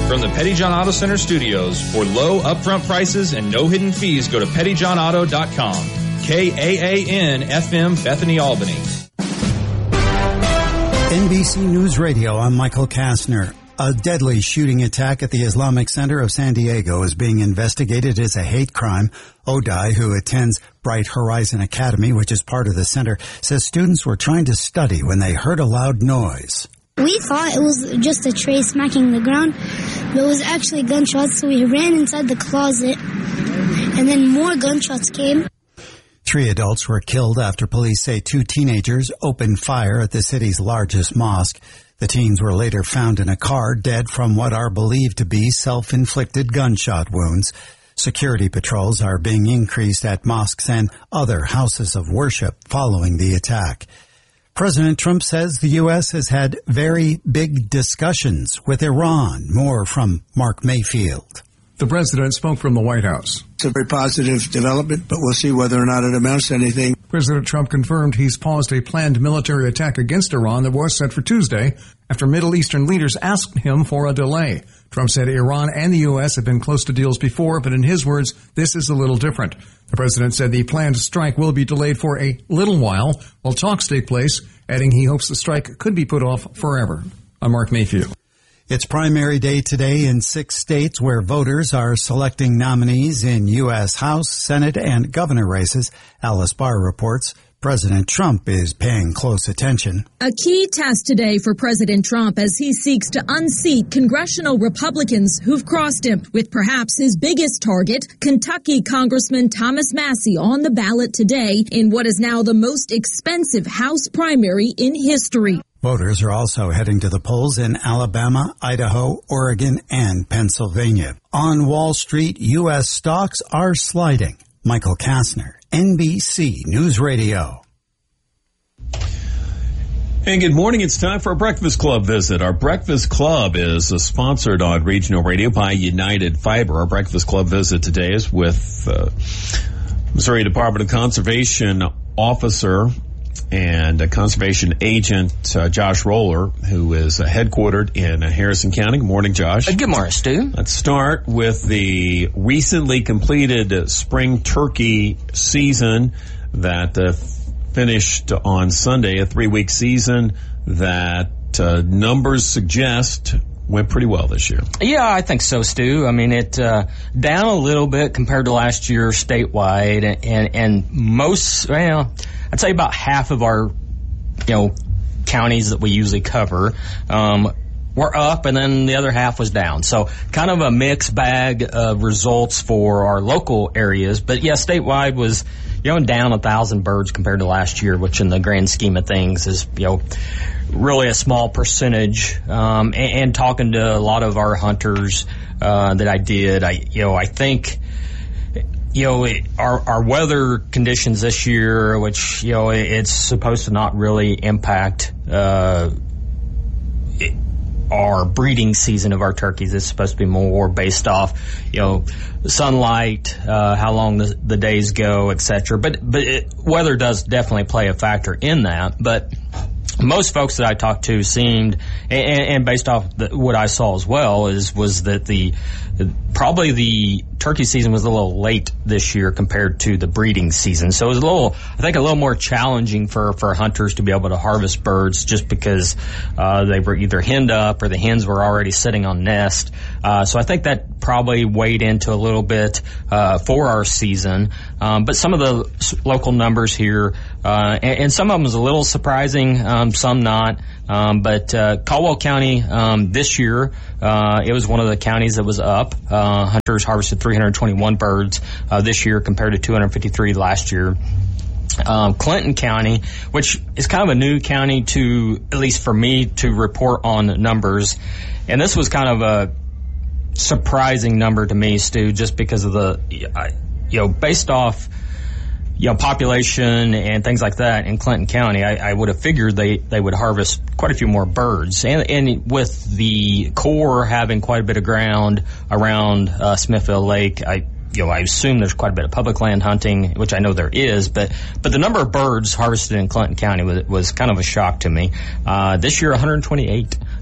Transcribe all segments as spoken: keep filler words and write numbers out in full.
From the Petty John Auto Center studios, for low upfront prices and no hidden fees, go to petty john auto dot com. K A A N F M, Bethany, Albany. N B C News Radio, I'm Michael Kastner. A deadly shooting attack at the Islamic Center of San Diego is being investigated as a hate crime. Odai, who attends Bright Horizon Academy, which is part of the center, says students were trying to study when they heard a loud noise. We thought it was just a tray smacking the ground, but it was actually gunshots, so we ran inside the closet, and then more gunshots came. Three adults were killed after police say two teenagers opened fire at the city's largest mosque. The teens were later found in a car, dead from what are believed to be self-inflicted gunshot wounds. Security patrols are being increased at mosques and other houses of worship following the attack. President Trump says the U S has had very big discussions with Iran. More from Mark Mayfield. The president spoke from the White House. It's a very positive development, but we'll see whether or not it amounts to anything. President Trump confirmed he's paused a planned military attack against Iran that was set for Tuesday after Middle Eastern leaders asked him for a delay. Trump said Iran and the U S have been close to deals before, but in his words, this is a little different. The president said the planned strike will be delayed for a little while while talks take place, adding he hopes the strike could be put off forever. I'm Mark Mayfield. It's primary day today in six states where voters are selecting nominees in U S House, Senate, and governor races. Alice Barr reports President Trump is paying close attention. A key test today for President Trump as he seeks to unseat congressional Republicans who've crossed him, with perhaps his biggest target, Kentucky Congressman Thomas Massie, on the ballot today in what is now the most expensive House primary in history. Voters are also heading to the polls in Alabama, Idaho, Oregon, and Pennsylvania. On Wall Street, U S stocks are sliding. Michael Kastner, N B C News Radio. And good morning. It's time for a Breakfast Club visit. Our Breakfast Club is uh, sponsored on regional radio by United Fiber. Our Breakfast Club visit today is with uh, Missouri Department of Conservation Officer and a conservation agent, uh, Josh Roller, who is uh, headquartered in uh, Harrison County. Good morning, Josh. Good morning, Stu. Let's start with the recently completed uh, spring turkey season that uh, finished on Sunday, a three-week season that uh, numbers suggest went pretty well this year. Yeah, I think so, Stu. I mean, it uh, down a little bit compared to last year statewide, and, and, and most, well, I'd say about half of our, you know, counties that we usually cover um, were up, and then the other half was down. So kind of a mixed bag of results for our local areas. But, yeah, statewide was, you know, down a thousand birds compared to last year, which in the grand scheme of things is, you know, really a small percentage. Um, and, and talking to a lot of our hunters uh, that I did, I, you know, I think, you know, it, our, our weather conditions this year, which, you know, it, it's supposed to not really impact uh, it, our breeding season of our turkeys. It's supposed to be more based off, you know, sunlight, uh, how long the, the days go, et cetera. But, but it, weather does definitely play a factor in that. But most folks that I talked to seemed, and, and based off the, what I saw as well, is was that the probably the turkey season was a little late this year compared to the breeding season. So it was a little, I think, a little more challenging for, for hunters to be able to harvest birds just because uh, they were either henned up or the hens were already sitting on nest. Uh, so I think that probably weighed into a little bit uh, for our season. Um, but some of the local numbers here, uh, and, and some of them was a little surprising, um, some not. Um, but uh, Caldwell County um, this year, uh, it was one of the counties that was up. Uh, hunters harvested three hundred twenty-one birds uh, this year compared to two hundred fifty-three last year. Um, Clinton County, which is kind of a new county to, at least for me, to report on numbers. And this was kind of a surprising number to me, Stu, just because of the, you know, based off, you know, population and things like that in Clinton County, I, I would have figured they, they would harvest quite a few more birds. And, and with the Corps having quite a bit of ground around uh, Smithville Lake, I, you know, I assume there's quite a bit of public land hunting, which I know there is, but, but the number of birds harvested in Clinton County was, was kind of a shock to me. Uh, this year, one hundred twenty-eight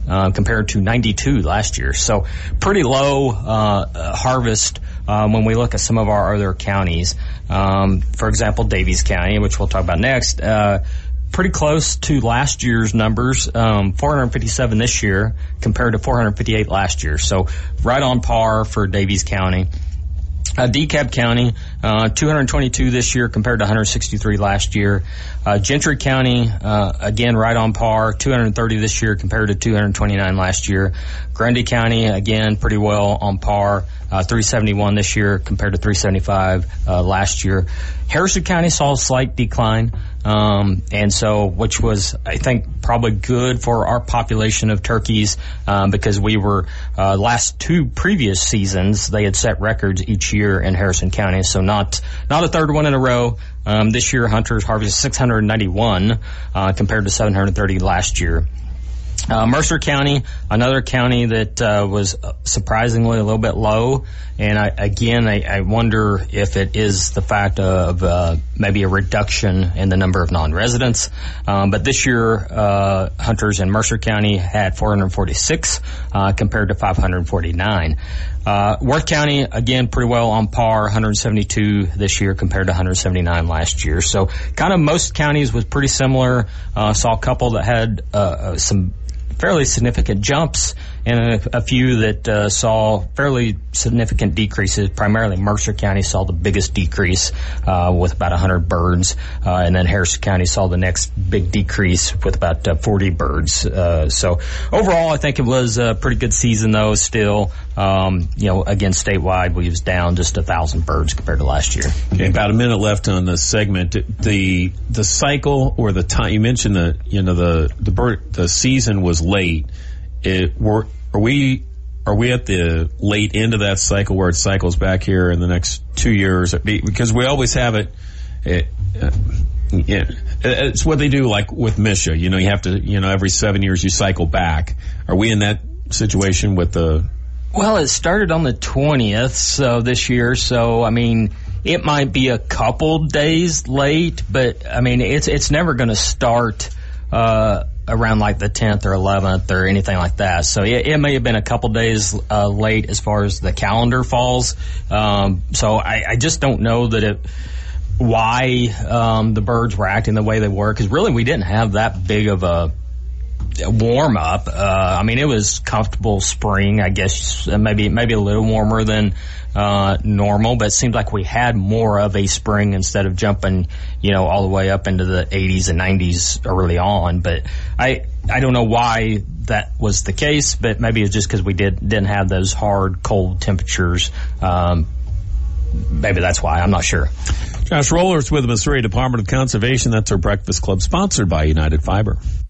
uh, compared to ninety-two last year. So pretty low uh, harvest um, when we look at some of our other counties. Um, for example, Daviess County, which we'll talk about next, uh, pretty close to last year's numbers, um, four hundred fifty-seven this year compared to four hundred fifty-eight last year. So right on par for Daviess County. Uh, DeKalb County, uh, two hundred twenty-two this year compared to one hundred sixty-three last year. Uh, Gentry County, uh, again, right on par, two hundred thirty this year compared to two hundred twenty-nine last year. Grundy County, again, pretty well on par, uh, three seventy-one this year compared to three seventy-five, uh, last year. Harrison County saw a slight decline. Um, and so, which was, I think, probably good for our population of turkeys, um, because we were, uh, last two previous seasons, they had set records each year in Harrison County. So not, not a third one in a row. Um, this year, hunters harvested six hundred ninety-one, uh, compared to seven hundred thirty last year. Uh, Mercer County, another county that uh, was surprisingly a little bit low, and I, again, I, I wonder if it is the fact of uh, maybe a reduction in the number of non-residents. Um, but this year, uh, hunters in Mercer County had four hundred forty-six uh, compared to five hundred forty-nine. Uh, Worth County, again, pretty well on par, one hundred seventy-two this year compared to one hundred seventy-nine last year. So kind of most counties was pretty similar. Uh, saw a couple that had uh, some fairly significant jumps and a, a few that uh, saw fairly significant decreases. Primarily Mercer County saw the biggest decrease uh, with about one hundred birds, uh, and then Harrison County saw the next big decrease with about uh, forty birds. Uh, so overall, I think it was a pretty good season, though, still. Um, you know, again, statewide, we was down just one thousand birds compared to last year. Okay, about a minute left on this segment. The the cycle or the time, you mentioned the, you know, the the bird, the season was late. It, were, are we are we at the late end of that cycle where it cycles back here in the next two years? Because we always have it. it uh, yeah, it's what they do, like with Misha. You know, you have to, you know, every seven years you cycle back. Are we in that situation with the? Well, it started on the twentieth, so this year. So I mean, it might be a couple days late, but I mean, it's it's never going to start uh, around like the tenth or eleventh or anything like that. So it, it may have been a couple days uh, late as far as the calendar falls. Um, so I, I just don't know that it. Why um, the birds were acting the way they were, because really we didn't have that big of a warm up. Uh, I mean, it was comfortable spring, I guess, maybe maybe a little warmer than uh, normal, but it seemed like we had more of a spring instead of jumping, you know, all the way up into the eighties and nineties early on. But I I don't know why that was the case, but maybe it's just because we did didn't have those hard cold temperatures. Um, maybe that's why. I'm not sure. Josh Rollers with the Missouri Department of Conservation. That's our Breakfast Club, sponsored by United Fiber.